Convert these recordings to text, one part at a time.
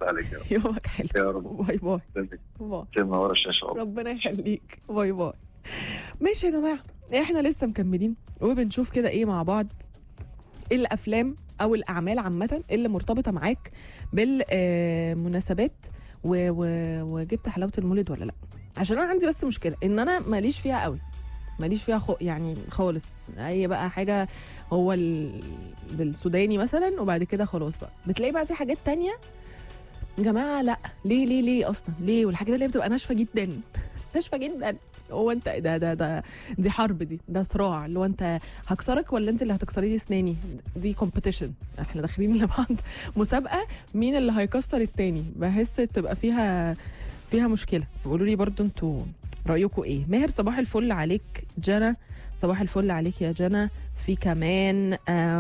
عليك يا رب. يومك حلو. يا رب. باي باي. باي. باي. منورة الشاشة والله. ربنا يخليك. باي باي. ماشي يا جماعه، احنا لسه مكملين وبنشوف كده ايه مع بعض، الافلام او الاعمال عامه اللي مرتبطه معاك بالمناسبات وجبت حلاوه المولد ولا لا. عشان انا عندي بس مشكله ان انا ماليش فيها قوي، ماليش فيها يعني خالص. اي بقى حاجه هو بالسوداني مثلا وبعد كده خلاص بقى بتلاقي بقى في حاجات تانية يا جماعه لا. ليه اصلا ليه؟ والحاجات اللي بتبقى ناشفه جدا ناشفه جدا. هو انت دي حرب، ده صراع اللي هو انت هكسرك ولا انت اللي هتكسري لي اسناني. دي كومبيتيشن، احنا داخلين لبعض مسابقه مين اللي هيكسر التاني. بحس تبقى فيها مشكله. فقولوا لي برضو انتوا رايكم ايه. ماهر صباح الفل عليك. جنى صباح الفل عليك يا جنى. في كمان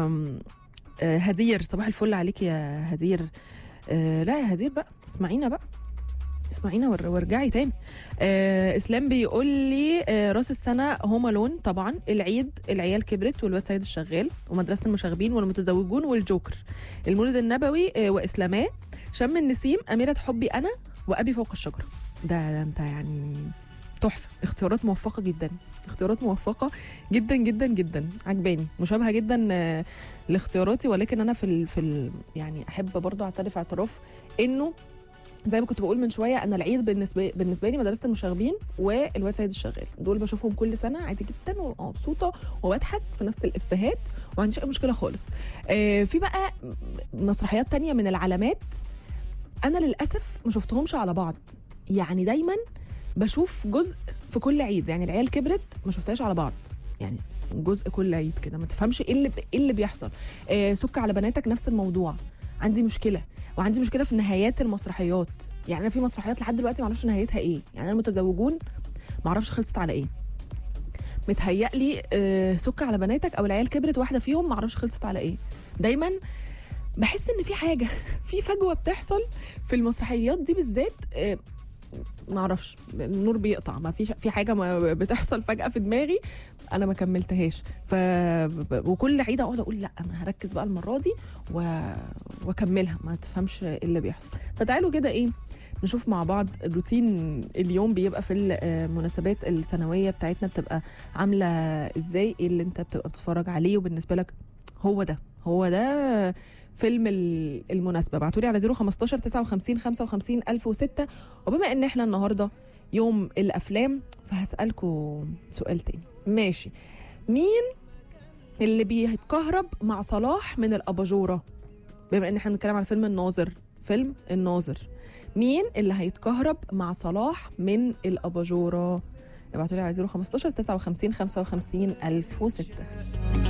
هدير صباح الفل عليك يا هدير. لا يا هدير بقى اسمعينا بقى، اسمعينا وارجعي تاني. اسلام بيقول لي راس السنه هوم الون طبعا، العيد العيال كبرت والواد سيد الشغال ومدرسه المشاغبين والمتزوجون والجوكر، المولد النبوي واسلاماه، شم النسيم، اميره حبي انا، وابي فوق الشجره. ده انت يعني تحفه. اختيارات موفقه جدا، اختيارات موفقه جدا جدا جدا. عجباني، مشابهه جدا لاختياراتي. ولكن انا في يعني احب برضو اعترف اعتراف انه زي ما كنت بقول من شويه، انا العيد بالنسبه لي مدرسه المشاغبين والواد سيد الشغال، دول بشوفهم كل سنه عادي جدا ومبسوطه وبضحك في نفس الافيهات وما عنديش اي مشكله خالص. في بقى مسرحيات تانية من العلامات انا للاسف ما شفتهمش على بعض. يعني دايما بشوف جزء في كل عيد. يعني العيال كبرت ما شفتهاش على بعض، يعني جزء كل عيد كده ما تفهمش ايه اللي بيحصل. سك على بناتك نفس الموضوع. عندي مشكله، وعندي مشكله في نهايات المسرحيات. يعني انا في مسرحيات لحد دلوقتي ما اعرفش نهايتها ايه. يعني انا المتزوجون ما اعرفش خلصت على ايه. متهيألي سك على بناتك او العيال كبرت واحده فيهم ما اعرفش خلصت على ايه. دايما بحس ان في حاجه في فجوه بتحصل في المسرحيات دي بالذات. ما اعرفش، النور بيقطع، ما في حاجه ما بتحصل فجاه في دماغي انا ما كملتهاش. وكل عيد اقعد اقول لا انا هركز بقى المره دي واكملها. ما تفهمش ايه اللي بيحصل. فتعالوا كده ايه نشوف مع بعض الروتين اليوم بيبقى في المناسبات السنويه بتاعتنا بتبقى عامله ازاي. ايه اللي انت بتبقى بتتفرج عليه وبالنسبه لك هو ده فيلم المناسبه. ابعتوا لي على 015 59 55 1006. وبما ان احنا النهارده يوم الافلام فهسالكم سؤال تاني. ماشي، مين اللي بيتكهرب مع صلاح من الاباجوره؟ بما ان احنا بنتكلم على فيلم الناظر، مين اللي هيتكهرب مع صلاح من الاباجوره؟ ابعتوا لي على 015 59 55 1006.